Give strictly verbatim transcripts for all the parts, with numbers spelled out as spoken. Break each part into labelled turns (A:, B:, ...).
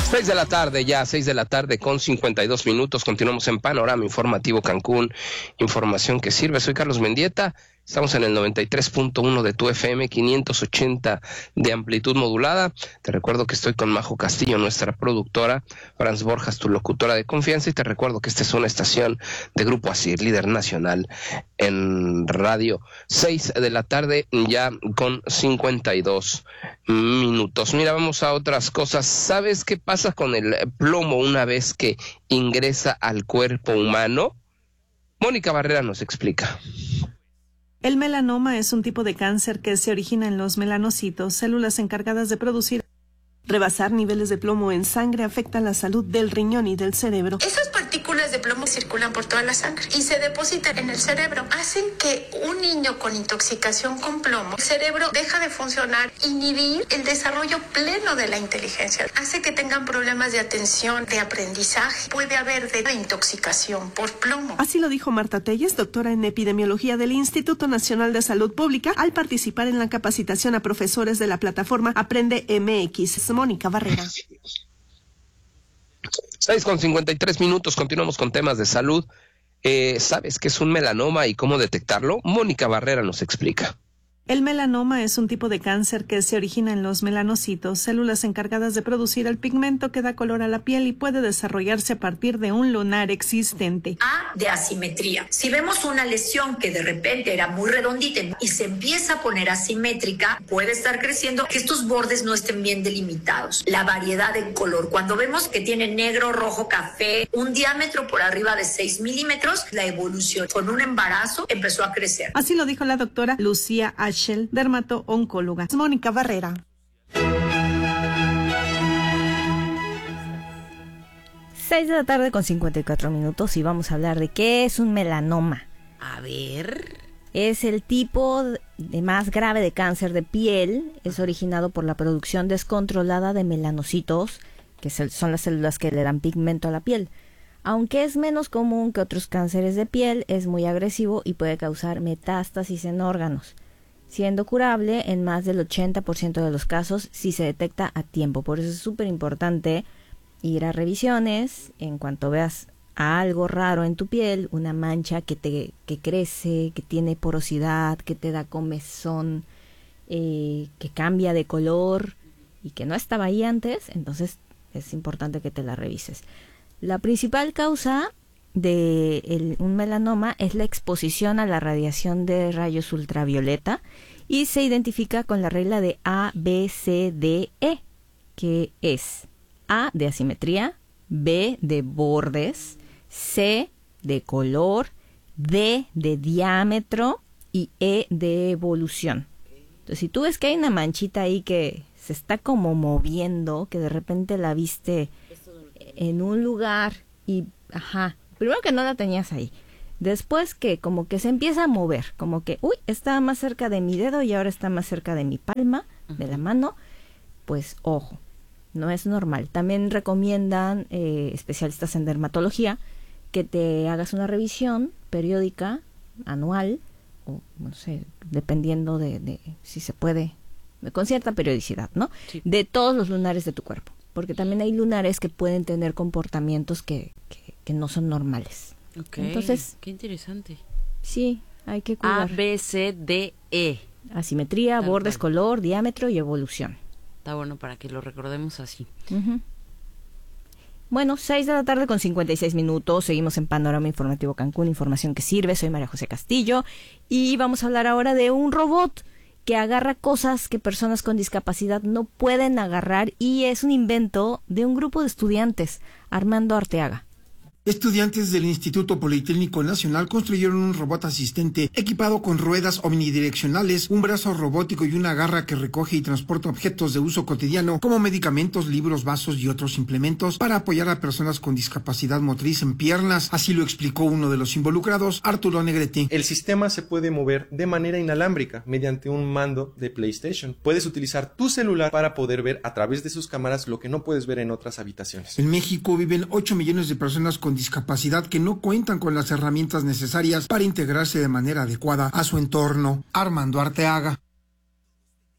A: Seis de la tarde, ya seis de la tarde con cincuenta y dos minutos. Continuamos en Panorama Informativo Cancún, información que sirve. Soy Carlos Mendieta. Estamos en el noventa y tres punto uno de tu F M, quinientos ochenta de amplitud modulada. Te recuerdo que estoy con Majo Castillo, nuestra productora, Franz Borjas, tu locutora de confianza, y te recuerdo que esta es una estación de Grupo ASIR, líder nacional en radio. Seis de la tarde, ya con cincuenta y dos minutos. Mira, vamos a otras cosas. ¿Sabes qué pasa con el plomo una vez que ingresa al cuerpo humano? Mónica Barrera nos explica.
B: El melanoma es un tipo de cáncer que se origina en los melanocitos, células encargadas de producir. Rebasar niveles de plomo en sangre afecta la salud del riñón y del cerebro.
C: Esas partículas de plomo circulan por toda la sangre y se depositan en el cerebro. Hacen que un niño con intoxicación con plomo, el cerebro deja de funcionar, inhibir el desarrollo pleno de la inteligencia. Hace que tengan problemas de atención, de aprendizaje. Puede haber de intoxicación por plomo.
B: Así lo dijo Marta Telles, doctora en epidemiología del Instituto Nacional de Salud Pública, al participar en la capacitación a profesores de la plataforma Aprende M X. Mónica Barrera.
A: seis con cincuenta y tres minutos, continuamos con temas de salud. Eh, ¿Sabes qué es un melanoma y cómo detectarlo? Mónica Barrera nos explica.
B: El melanoma es un tipo de cáncer que se origina en los melanocitos, células encargadas de producir el pigmento que da color a la piel y puede desarrollarse a partir de un lunar existente.
D: A, de asimetría. Si vemos una lesión que de repente era muy redondita y se empieza a poner asimétrica, puede estar creciendo que estos bordes no estén bien delimitados. La variedad en color. Cuando vemos que tiene negro, rojo, café, un diámetro por arriba de seis milímetros, la evolución con un embarazo empezó a crecer.
B: Así lo dijo la doctora Lucía H. dermato-oncóloga. Mónica Barrera.
E: seis de la tarde con cincuenta y cuatro minutos y vamos a hablar de qué es un melanoma.
F: A ver.
E: Es el tipo de más grave de cáncer de piel. Es originado por la producción descontrolada de melanocitos, que son las células que le dan pigmento a la piel. Aunque es menos común que otros cánceres de piel, es muy agresivo y puede causar metástasis en órganos, siendo curable en más del ochenta por ciento de los casos si se detecta a tiempo. Por eso es súper importante ir a revisiones en cuanto veas algo raro en tu piel, una mancha que te que crece, que tiene porosidad, que te da comezón, eh, que cambia de color y que no estaba ahí antes, entonces es importante que te la revises. La principal causa de el, un melanoma es la exposición a la radiación de rayos ultravioleta y se identifica con la regla de A, B, C, D, E, que es A de asimetría, B de bordes, C de color, D de diámetro y E de evolución. Entonces, si tú ves que hay una manchita ahí que se está como moviendo, que de repente la viste en un lugar y, ajá, primero que no la tenías ahí, después que como que se empieza a mover, como que, uy, estaba más cerca de mi dedo y ahora está más cerca de mi palma, uh-huh, de la mano, pues ojo, no es normal. También recomiendan eh, especialistas en dermatología que te hagas una revisión periódica, anual, o no sé, dependiendo de, de si se puede, con cierta periodicidad, ¿no? Sí. De todos los lunares de tu cuerpo, porque también hay lunares que pueden tener comportamientos que, que, que no son normales.
F: Okay. Entonces, qué interesante.
E: Sí, hay que cuidar.
F: A, B, C, D, E.
E: Asimetría, Tal bordes, cual. color, diámetro y evolución.
F: Está bueno para que lo recordemos así.
E: Uh-huh. Bueno, seis de la tarde con cincuenta y seis minutos. Seguimos en Panorama Informativo Cancún, información que sirve. Soy María José Castillo y vamos a hablar ahora de un robot que agarra cosas que personas con discapacidad no pueden agarrar y es un invento de un grupo de estudiantes, Armando Arteaga.
G: Estudiantes del Instituto Politécnico Nacional construyeron un robot asistente equipado con ruedas omnidireccionales, un brazo robótico y una garra que recoge y transporta objetos de uso cotidiano como medicamentos, libros, vasos y otros implementos para apoyar a personas con discapacidad motriz en piernas. Así lo explicó uno de los involucrados, Arturo Negrete.
H: El sistema se puede mover de manera inalámbrica mediante un mando de PlayStation. Puedes utilizar tu celular para poder ver a través de sus cámaras lo que no puedes ver en otras habitaciones.
G: En México viven ocho millones de personas con discapacidad que no cuentan con las herramientas necesarias para integrarse de manera adecuada a su entorno. Armando Arteaga.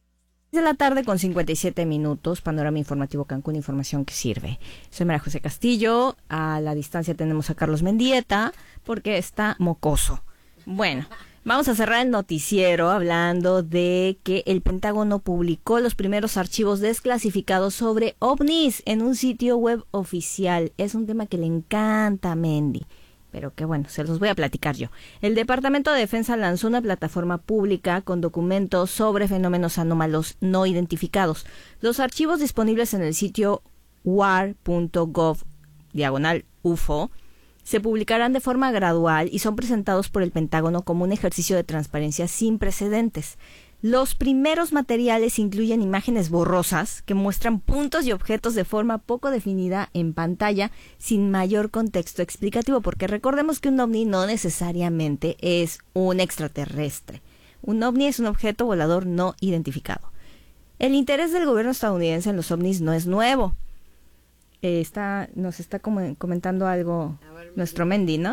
E: De la tarde con cincuenta y siete minutos, Panorama Informativo Cancún, información que sirve. Soy María José Castillo, a la distancia tenemos a Carlos Mendieta, porque está mocoso. Bueno, vamos a cerrar el noticiero hablando de que el Pentágono publicó los primeros archivos desclasificados sobre ovnis en un sitio web oficial. Es un tema que le encanta a Mendy, pero que bueno, se los voy a platicar yo. El Departamento de Defensa lanzó una plataforma pública con documentos sobre fenómenos anómalos no identificados. Los archivos disponibles en el sitio war punto gov diagonal U F O se publicarán de forma gradual y son presentados por el Pentágono como un ejercicio de transparencia sin precedentes. Los primeros materiales incluyen imágenes borrosas que muestran puntos y objetos de forma poco definida en pantalla sin mayor contexto explicativo, porque recordemos que un ovni no necesariamente es un extraterrestre. Un ovni es un objeto volador no identificado. El interés del gobierno estadounidense en los ovnis no es nuevo. Eh, está, nos está como comentando algo nuestro Mendy, ¿no?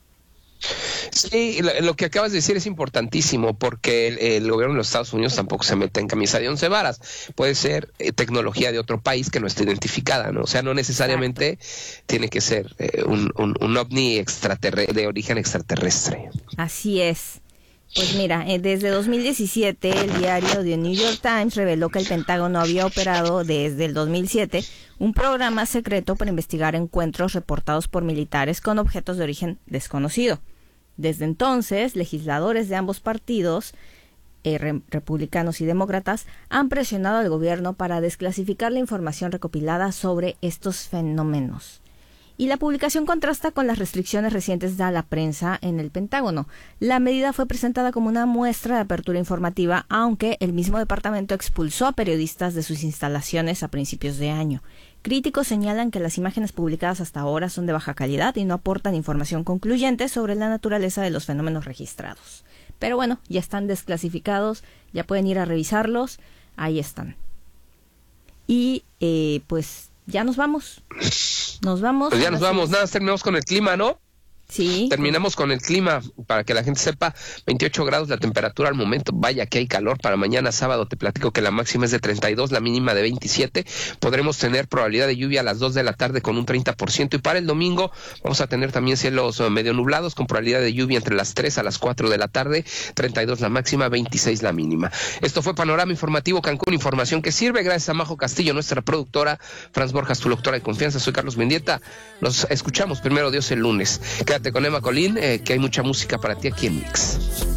A: Sí, lo, lo que acabas de decir es importantísimo, porque el, el gobierno de los Estados Unidos tampoco se mete en camisa de once varas. Puede ser eh, tecnología de otro país que no esté identificada, ¿no? O sea, no necesariamente Exacto. tiene que ser eh, un, un, un ovni extraterrestre, de origen extraterrestre.
E: Así es. Pues mira, eh, desde dos mil diecisiete el diario The New York Times reveló que el Pentágono había operado desde el dos mil siete un programa secreto para investigar encuentros reportados por militares con objetos de origen desconocido. Desde entonces, legisladores de ambos partidos, eh, re- republicanos y demócratas, han presionado al gobierno para desclasificar la información recopilada sobre estos fenómenos. Y la publicación contrasta con las restricciones recientes a la prensa en el Pentágono. La medida fue presentada como una muestra de apertura informativa, aunque el mismo departamento expulsó a periodistas de sus instalaciones a principios de año. Críticos señalan que las imágenes publicadas hasta ahora son de baja calidad y no aportan información concluyente sobre la naturaleza de los fenómenos registrados. Pero bueno, ya están desclasificados, ya pueden ir a revisarlos, ahí están. Y eh, pues ya nos vamos. Nos vamos.
A: Pues ya nos vamos, nada, terminamos con el clima, ¿no?
E: Sí.
A: Terminamos con el clima, para que la gente sepa, veintiocho grados la temperatura al momento, vaya que hay calor. Para mañana sábado te platico que la máxima es de treinta y dos, la mínima de veintisiete, podremos tener probabilidad de lluvia a las dos de la tarde con un treinta por ciento, y para el domingo vamos a tener también cielos medio nublados con probabilidad de lluvia entre las tres a las cuatro de la tarde, treinta y dos la máxima, veintiséis la mínima. Esto fue Panorama Informativo Cancún, información que sirve, gracias a Majo Castillo, nuestra productora, Franz Borjas, tu doctora de confianza. Soy Carlos Mendieta, nos escuchamos primero Dios el lunes. Quédate con Emma Colín, eh, que hay mucha música para ti aquí en Mix.